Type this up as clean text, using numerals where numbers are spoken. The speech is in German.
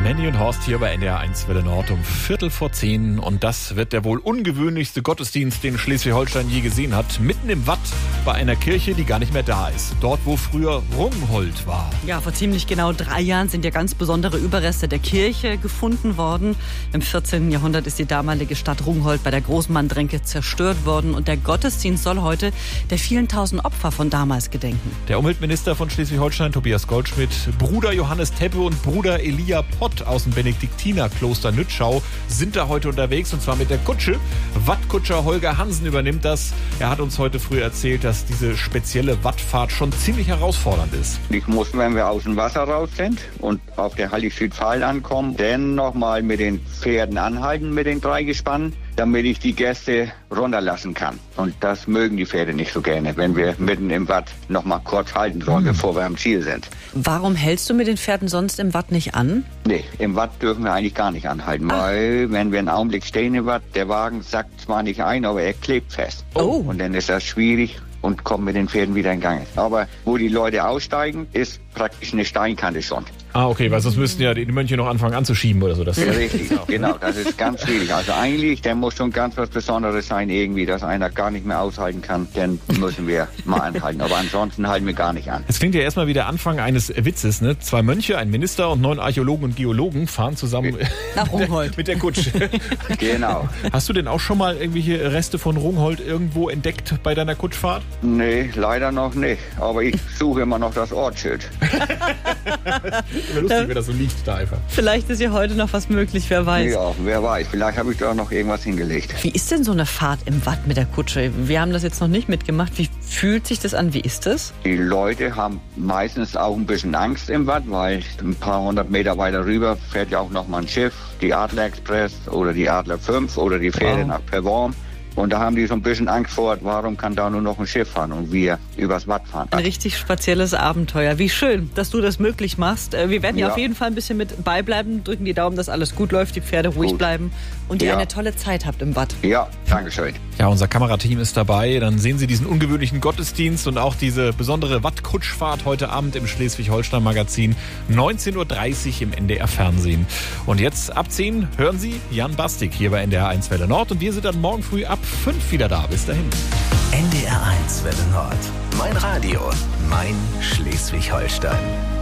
Manny und Horst hier bei NDR 1 Welle Nord um 9:15. Und das wird der wohl ungewöhnlichste Gottesdienst, den Schleswig-Holstein je gesehen hat. Mitten im Watt bei einer Kirche, die gar nicht mehr da ist. Dort, wo früher Rungholt war. Ja, vor ziemlich genau 3 Jahren sind ja ganz besondere Überreste der Kirche gefunden worden. Im 14. Jahrhundert ist die damalige Stadt Rungholt bei der Großmanndränke zerstört worden. Und der Gottesdienst soll heute der vielen tausend Opfer von damals gedenken. Der Umweltminister von Schleswig-Holstein, Tobias Goldschmidt, Bruder Johannes Teppe und Bruder Elia Pott aus dem Benediktinerkloster Nützschau sind da heute unterwegs, und zwar mit der Kutsche. Wattkutscher Holger Hansen übernimmt das. Er hat uns heute früh erzählt, dass diese spezielle Wattfahrt schon ziemlich herausfordernd ist. Ich muss, wenn wir aus dem Wasser raus sind und auf der Hallig-Südpfahl ankommen, dann nochmal mit den Pferden anhalten, mit den 3 Gespannen, damit ich die Gäste runterlassen kann. Und das mögen die Pferde nicht so gerne, wenn wir mitten im Watt noch mal kurz halten sollen, bevor wir am Ziel sind. Warum hältst du mit den Pferden sonst im Watt nicht an? Nee, im Watt dürfen wir eigentlich gar nicht anhalten, weil wenn wir einen Augenblick stehen im Watt, der Wagen sackt zwar nicht ein, aber er klebt fest. Oh. Und dann ist das schwierig und kommt mit den Pferden wieder in Gang. Aber wo die Leute aussteigen, ist praktisch eine Steinkante schon. Ah, okay, weil sonst müssten ja die Mönche noch anfangen anzuschieben oder so. Das Richtig, genau, das ist ganz schwierig. Also eigentlich, der muss schon ganz was Besonderes sein irgendwie, dass einer gar nicht mehr aushalten kann, dann müssen wir mal anhalten. Aber ansonsten halten wir gar nicht an. Es klingt ja erstmal wie der Anfang eines Witzes, ne? 2 Mönche, ein Minister und 9 Archäologen und Geologen fahren zusammen nach Rungholt mit der Kutsche. Genau. Hast du denn auch schon mal irgendwelche Reste von Rungholt irgendwo entdeckt bei deiner Kutschfahrt? Nee, leider noch nicht. Aber ich suche immer noch das Ortsschild. Wäre lustig, wenn das so liegt da einfach. Vielleicht ist ja heute noch was möglich, wer weiß. Ja, wer weiß. Vielleicht habe ich da noch irgendwas hingelegt. Wie ist denn so eine Fahrt im Watt mit der Kutsche? Wir haben das jetzt noch nicht mitgemacht. Wie fühlt sich das an? Wie ist das? Die Leute haben meistens auch ein bisschen Angst im Watt, weil ein paar 100 Meter weiter rüber fährt ja auch noch mal ein Schiff, die Adler Express oder die Adler 5 oder die Fähre nach Perworm. Und da haben die so ein bisschen Angst vor, warum kann da nur noch ein Schiff fahren und wir übers Watt fahren. Ein richtig spezielles Abenteuer. Wie schön, dass du das möglich machst. Wir werden ja auf jeden Fall ein bisschen mit beibleiben, drücken die Daumen, dass alles gut läuft, die Pferde ruhig bleiben und ihr eine tolle Zeit habt im Watt. Ja, danke schön. Ja, unser Kamerateam ist dabei. Dann sehen Sie diesen ungewöhnlichen Gottesdienst und auch diese besondere Wattkutschfahrt heute Abend im Schleswig-Holstein-Magazin. 19:30 Uhr im NDR-Fernsehen. Und jetzt ab 10 hören Sie Jan Bastik hier bei NDR 1 Welle Nord. Und wir sind dann morgen früh ab 5 wieder da. Bis dahin. NDR 1 Welle Nord. Mein Radio. Mein Schleswig-Holstein.